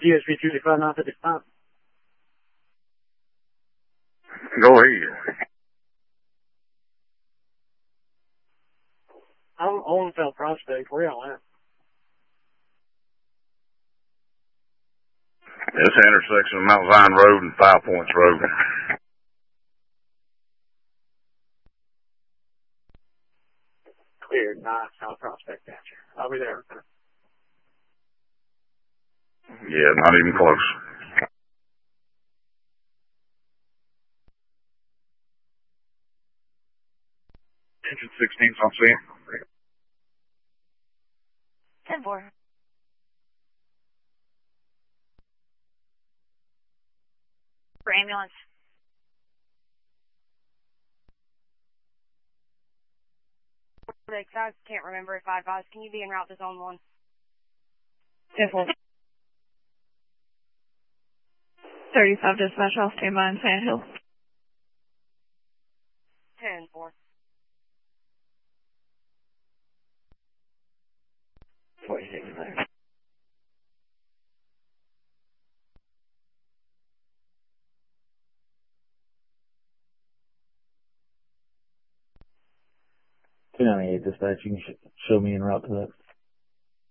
ESP 25955. Go ahead. I'm on Fell Prospect. Where y'all at? This intersection of Mount Zion Road and 5 Points Road. Cleared. Nice. Fell Prospect. Gotcha. I'll be there. Yeah, not even close. Engine 16's on scene. 10-4. For ambulance. I can't remember if I advised. Can you be en route to zone 1? 10-4. 35 dispatch, I'll stand by in Sand Hill. 10-4. 46 there. Dispatch, you can show me en route to that.